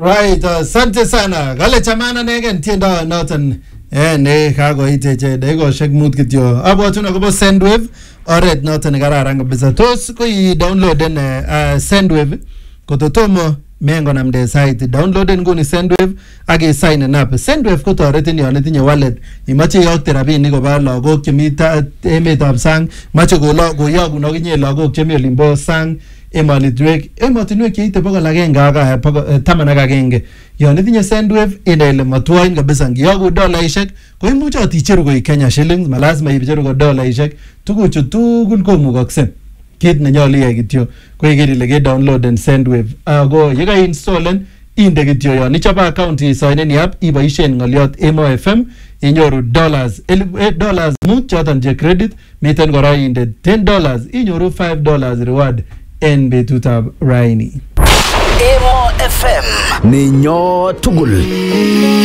Right, asante sana. Gale chamana negen tienda noton ne kago iteche dego shek mut kityo. Abwatuna kobo Sendwave oret noton kararan kabisa. Tos ko I downloaden Sendwave kototomo mengo namde site downloaden nguni Sendwave age sign up. Sendwave ko toretin yon itinye wallet. Imache yokte rabinik koba lagok chemi emetab sang, mache koyogun okinye lagok chemi olimbo sang. Emotinwek cheite pokol agenge aka taman ak agenge. Yon itinye Sendwave ine ile matwoin kabisa ngiyogu dolaishek ko imuch oticheru ko Kenya shillings malazima ibicheru ko dolaishek tuguchu tugul komukokse. Kit nenyolu iyai kityo ko iker ile ke downloaden Sendwave ako ye ka installen inde kityo yon ichobe account isoineni app iboisien ngoliot Emo FM inyoru dollars mut choton che credit miten kora inde $10 inyoru $5 reward en betutab raini. Emo FM Ninyo tugul.